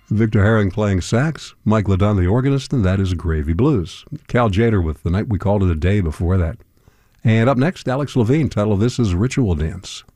Victor Herring playing sax, Mike LeDun the organist, and that is Gravy Blues. Cal Tjader with The Night We Called It a Day before that. And up next, Alex Levine. Title of this is Ritual Dance.